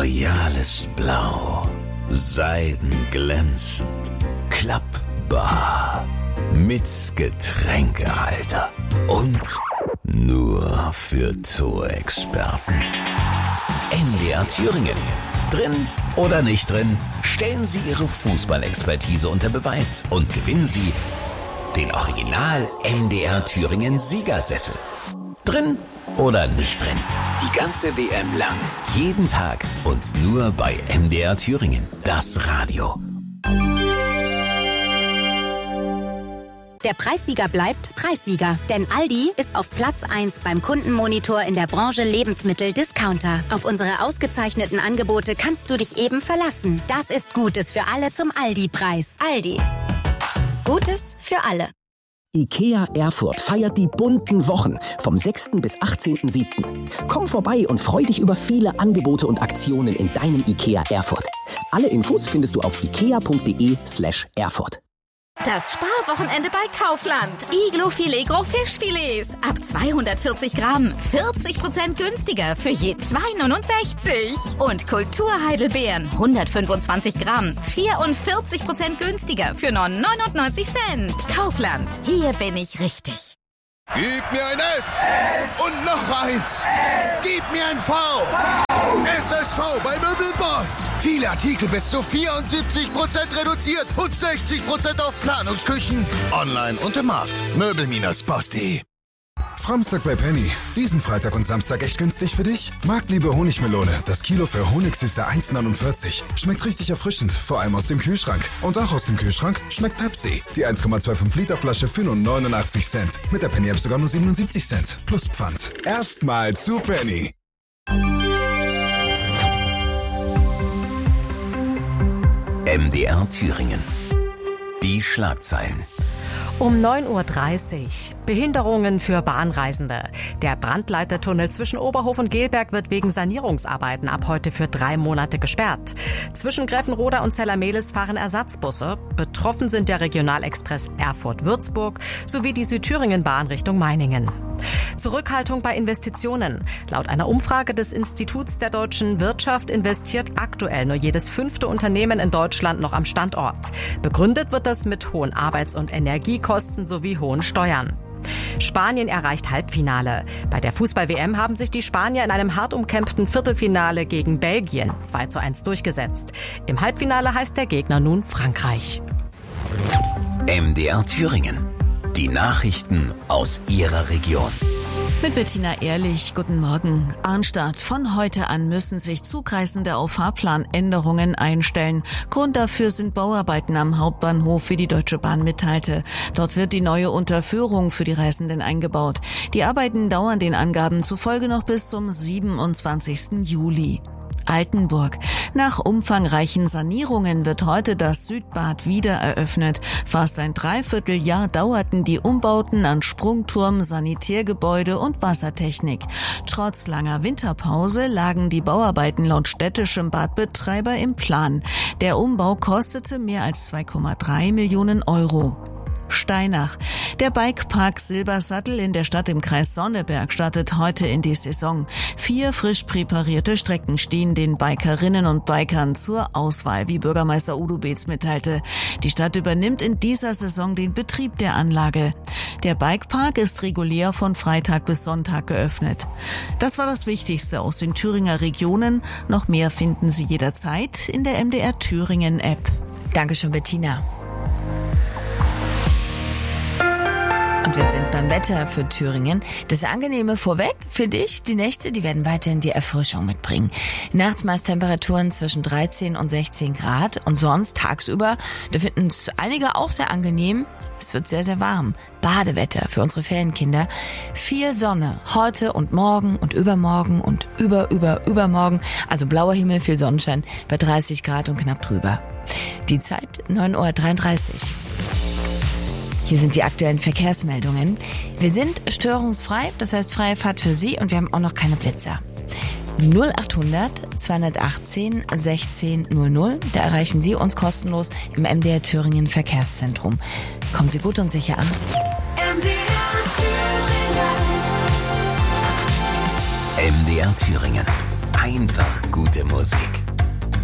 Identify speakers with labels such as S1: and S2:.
S1: royales Blau, seidenglänzend, klappbar, mit Getränkehalter und nur für Tourexperten. MDR Thüringen. Drin oder nicht drin, stellen Sie Ihre Fußballexpertise unter Beweis und gewinnen Sie den Original MDR Thüringen Siegersessel. Drin oder nicht drin, die ganze WM lang, jeden Tag und nur bei MDR Thüringen, das Radio.
S2: Der Preissieger bleibt Preissieger, denn Aldi ist auf Platz 1 beim Kundenmonitor in der Branche Lebensmittel-Discounter. Auf unsere ausgezeichneten Angebote kannst du dich eben verlassen. Das ist Gutes für alle zum Aldi-Preis. Aldi. Gutes für alle.
S3: IKEA Erfurt feiert die bunten Wochen vom 6. bis 18.07. Komm vorbei und freu dich über viele Angebote und Aktionen in deinem IKEA Erfurt. Alle Infos findest du auf ikea.de/Erfurt.
S4: Das Sparwochenende bei Kaufland. Iglo-Filet Gros Fischfilets. Ab 240 Gramm. 40% günstiger für je 2,69. Und Kulturheidelbeeren. 125 Gramm. 44% günstiger für 99 Cent. Kaufland. Hier bin ich richtig.
S5: Gib mir ein S und noch eins. Gib mir ein V. SSV bei Möbelboss. Viele Artikel bis zu 74% reduziert und 60% auf Planungsküchen. Online und im Markt. Möbel-boss.de.
S6: Framstag bei Penny. Diesen Freitag und Samstag echt günstig für dich? Marktliebe Honigmelone. Das Kilo für Honigsüße 1,49. Schmeckt richtig erfrischend, vor allem aus dem Kühlschrank. Und auch aus dem Kühlschrank schmeckt Pepsi. Die 1,25 Liter Flasche für nur 89 Cent. Mit der Penny App sogar nur 77 Cent. Plus Pfand. Erstmal zu Penny.
S1: MDR Thüringen. Die Schlagzeilen.
S7: Um 9.30 Uhr. Behinderungen für Bahnreisende. Der Brandleitertunnel zwischen Oberhof und Gelberg wird wegen Sanierungsarbeiten ab heute für 3 Monate gesperrt. Zwischen Greffenroda und Zellermehlis fahren Ersatzbusse. Betroffen sind der Regionalexpress Erfurt-Würzburg sowie die Südthüringen-Bahn Richtung Meiningen. Zurückhaltung bei Investitionen. Laut einer Umfrage des Instituts der deutschen Wirtschaft investiert aktuell nur jedes 5. Unternehmen in Deutschland noch am Standort. Begründet wird das mit hohen Arbeits- und Energiekosten sowie hohen Steuern. Spanien erreicht Halbfinale. Bei der Fußball-WM haben sich die Spanier in einem hart umkämpften Viertelfinale gegen Belgien 2:1 durchgesetzt. Im Halbfinale heißt der Gegner nun Frankreich.
S1: MDR Thüringen. Die Nachrichten aus Ihrer Region.
S8: Mit Bettina Ehrlich, guten Morgen. Arnstadt, von heute an müssen sich Zugreisende auf Fahrplanänderungen einstellen. Grund dafür sind Bauarbeiten am Hauptbahnhof, wie die Deutsche Bahn mitteilte. Dort wird die neue Unterführung für die Reisenden eingebaut. Die Arbeiten dauern den Angaben zufolge noch bis zum 27. Juli. Altenburg. Nach umfangreichen Sanierungen wird heute das Südbad wieder eröffnet. Fast ein Dreivierteljahr dauerten die Umbauten an Sprungturm, Sanitärgebäude und Wassertechnik. Trotz langer Winterpause lagen die Bauarbeiten laut städtischem Badbetreiber im Plan. Der Umbau kostete mehr als 2,3 Millionen Euro. Steinach. Der Bikepark Silbersattel in der Stadt im Kreis Sonneberg startet heute in die Saison. 4 frisch präparierte Strecken stehen den Bikerinnen und Bikern zur Auswahl, wie Bürgermeister Udo Beetz mitteilte. Die Stadt übernimmt in dieser Saison den Betrieb der Anlage. Der Bikepark ist regulär von Freitag bis Sonntag geöffnet. Das war das Wichtigste aus den Thüringer Regionen. Noch mehr finden Sie jederzeit in der MDR Thüringen App.
S9: Dankeschön, Bettina. Und wir sind beim Wetter für Thüringen. Das Angenehme vorweg, finde ich, die Nächte, die werden weiterhin die Erfrischung mitbringen. Nachts meist Temperaturen zwischen 13 und 16 Grad und sonst tagsüber, da finden es einige auch sehr angenehm. Es wird sehr, sehr warm. Badewetter für unsere Ferienkinder. Viel Sonne heute und morgen und übermorgen und übermorgen. Also blauer Himmel, viel Sonnenschein bei 30 Grad und knapp drüber. Die Zeit 9.33 Uhr. Hier sind die aktuellen Verkehrsmeldungen. Wir sind störungsfrei, das heißt freie Fahrt für Sie und wir haben auch noch keine Blitzer. 0800 218 16 00. Da erreichen Sie uns kostenlos im MDR Thüringen Verkehrszentrum. Kommen Sie gut und sicher an.
S1: MDR Thüringen. einfach gute Musik.